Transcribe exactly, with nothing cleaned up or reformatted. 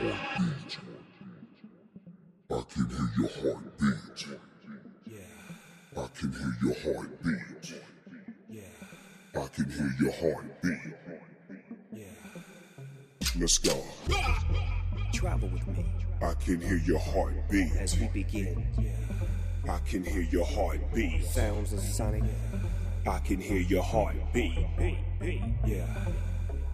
I can hear your heartbeat. Yeah. I can hear your heartbeat. Yeah. I can hear your heartbeat. Yeah. Let's go. Travel with me I can hear your heartbeat. as we begin. I can hear your heartbeat. Sounds of sonic. I can hear your heartbeat. Yeah.